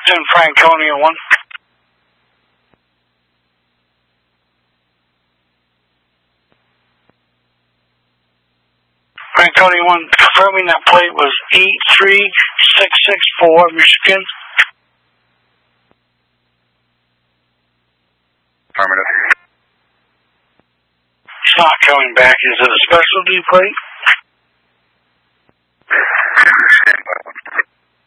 10 Franconia 1. Franconia 1, confirming that plate was E3664, Michigan. Affirmative. It's not coming back. Is it a specialty plate?